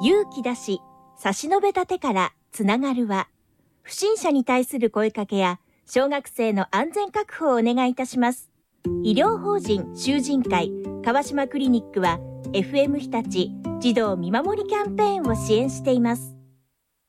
勇気出し差し伸べた手からつながるは、不審者に対する声かけや小学生の安全確保をお願いいたします。医療法人囚人会川島クリニックは FM 日立児童見守りキャンペーンを支援しています。